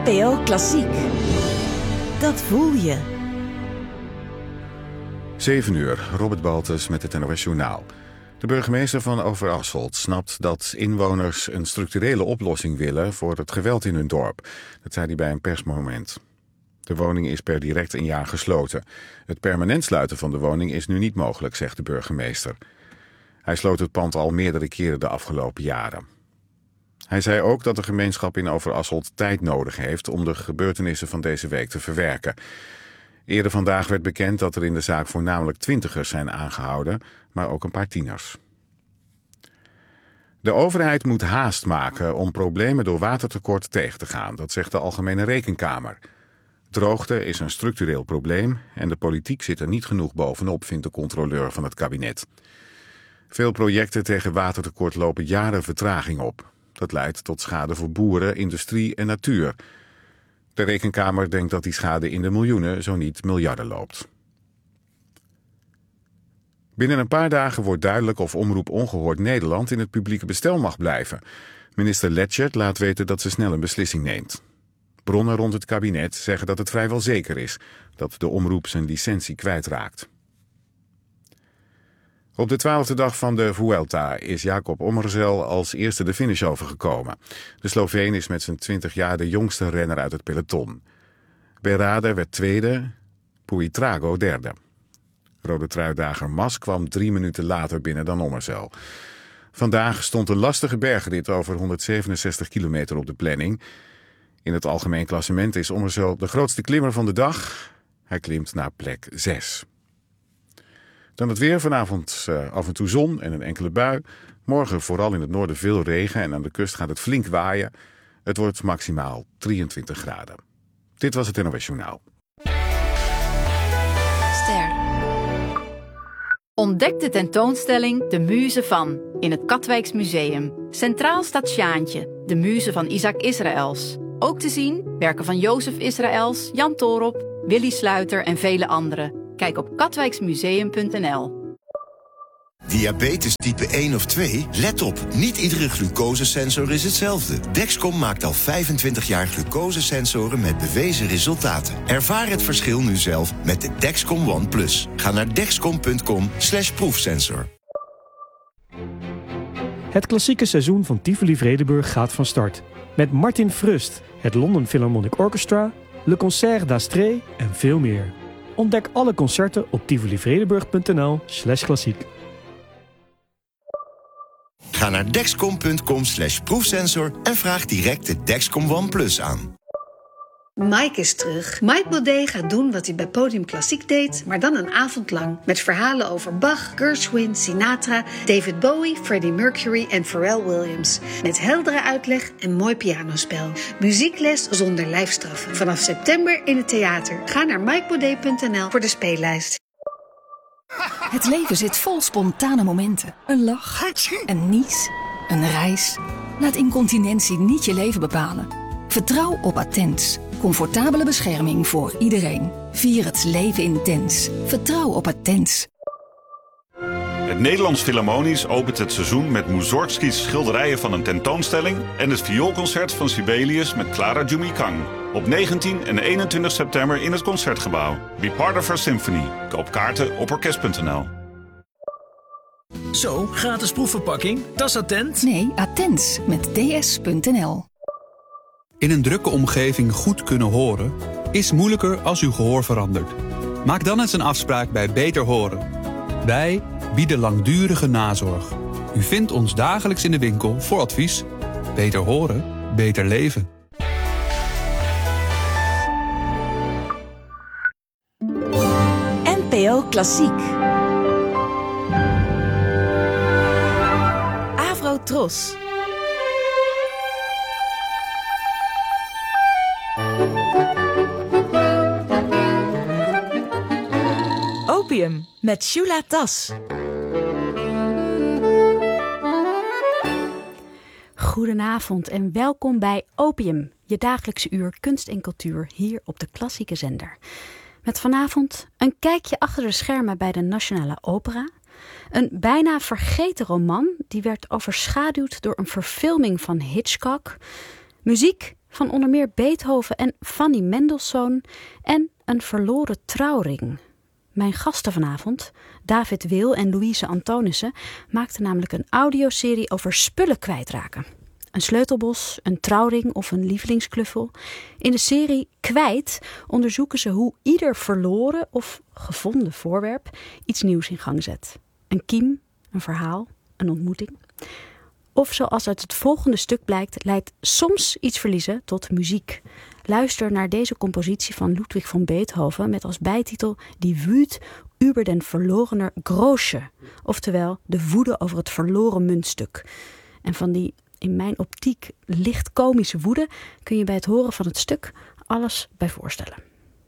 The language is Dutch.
NPO Klassiek. Dat voel je. 7 uur, Robert Baltus met het NOS Journaal. De burgemeester van Overasselt snapt dat inwoners een structurele oplossing willen voor het geweld in hun dorp. Dat zei hij bij een persmoment. De woning is per direct een jaar gesloten. Het permanent sluiten van de woning is nu niet mogelijk, zegt de burgemeester. Hij sloot het pand al meerdere keren de afgelopen jaren. Hij zei ook dat de gemeenschap in Overasselt tijd nodig heeft om de gebeurtenissen van deze week te verwerken. Eerder vandaag werd bekend dat er in de zaak voornamelijk 20ers zijn aangehouden, maar ook een paar tieners. De overheid moet haast maken om problemen door watertekort tegen te gaan, dat zegt de Algemene Rekenkamer. Droogte is een structureel probleem en de politiek zit er niet genoeg bovenop, vindt de controleur van het kabinet. Veel projecten tegen watertekort lopen jaren vertraging op. Dat leidt tot schade voor boeren, industrie en natuur. De Rekenkamer denkt dat die schade in de miljoenen, zo niet miljarden loopt. Binnen een paar dagen wordt duidelijk of Omroep Ongehoord Nederland in het publieke bestel mag blijven. Minister Letchert laat weten dat ze snel een beslissing neemt. Bronnen rond het kabinet zeggen dat het vrijwel zeker is dat de omroep zijn licentie kwijtraakt. Op de 12e dag van de Vuelta is Jacob Ommerzel als eerste de finish overgekomen. De Sloveen is met zijn 20 jaar de jongste renner uit het peloton. Berrada werd tweede, Puitrago derde. Rode truidager Mas kwam 3 minuten later binnen dan Ommerzel. Vandaag stond een lastige bergrit over 167 kilometer op de planning. In het algemeen klassement is Ommerzel de grootste klimmer van de dag. Hij klimt naar plek 6. Dan het weer, vanavond af en toe zon en een enkele bui. Morgen vooral in het noorden veel regen en aan de kust gaat het flink waaien. Het wordt maximaal 23 graden. Dit was het NOS Journaal. Ster. Ontdek de tentoonstelling De Muze van in het Katwijks Museum. Centraal staat Sjaantje, de muze van Isaac Israëls. Ook te zien werken van Jozef Israëls, Jan Toorop, Willy Sluiter en vele anderen. Kijk op katwijksmuseum.nl. Diabetes type 1 of 2? Let op, niet iedere glucosesensor is hetzelfde. Dexcom maakt al 25 jaar glucosesensoren met bewezen resultaten. Ervaar het verschil nu zelf met de Dexcom ONE+. Ga naar dexcom.com/proefsensor. Het klassieke seizoen van Tivoli Vredenburg gaat van start. Met Martin Frust, het London Philharmonic Orchestra, Le Concert d'Astrée en veel meer. Ontdek alle concerten op tivolivredenburg.nl/klassiek. Ga naar dexcom.com/proefsensor en vraag direct de Dexcom ONE+ aan. Mike is terug. Mike Baudet gaat doen wat hij bij Podium Klassiek deed, maar dan een avond lang. Met verhalen over Bach, Gershwin, Sinatra, David Bowie, Freddie Mercury en Pharrell Williams. Met heldere uitleg en mooi pianospel. Muziekles zonder lijfstraffen. Vanaf september in het theater. Ga naar mikebaudet.nl voor de speellijst. Het leven zit vol spontane momenten. Een lach, een nies, een reis. Laat incontinentie niet je leven bepalen. Vertrouw op Attens. Comfortabele bescherming voor iedereen. Vier het leven intens. Vertrouw op Attens. Het Nederlands Philharmonisch opent het seizoen met Mussorgskis schilderijen van een tentoonstelling en het vioolconcert van Sibelius met Clara Jumikang. Op 19 en 21 september in het Concertgebouw. Be part of our symphony. Koop kaarten op orkest.nl. Zo, gratis proefverpakking. Dat is Attent? Nee, Attens met ds.nl. In een drukke omgeving goed kunnen horen is moeilijker als uw gehoor verandert. Maak dan eens een afspraak bij Beter Horen. Wij bieden langdurige nazorg. U vindt ons dagelijks in de winkel voor advies. Beter horen, beter leven. NPO Klassiek. Avrotros. Opium met Shula Tas. Goedenavond en welkom bij Opium, je dagelijkse uur kunst en cultuur hier op de klassieke zender. Met vanavond een kijkje achter de schermen bij de Nationale Opera. Een bijna vergeten roman die werd overschaduwd door een verfilming van Hitchcock. Muziek van onder meer Beethoven en Fanny Mendelssohn en een verloren trouwring. Mijn gasten vanavond, David Wil en Louise Antonissen, maakten namelijk een audioserie over spullen kwijtraken. Een sleutelbos, een trouwring of een lievelingskluffel. In de serie Kwijt onderzoeken ze hoe ieder verloren of gevonden voorwerp iets nieuws in gang zet. Een kiem, een verhaal, een ontmoeting. Of zoals uit het volgende stuk blijkt, leidt soms iets verliezen tot muziek. Luister naar deze compositie van Ludwig van Beethoven met als bijtitel Die Wut über den verlorener Groschen. Oftewel de woede over het verloren muntstuk. En van die in mijn optiek licht komische woede kun je bij het horen van het stuk alles bij voorstellen.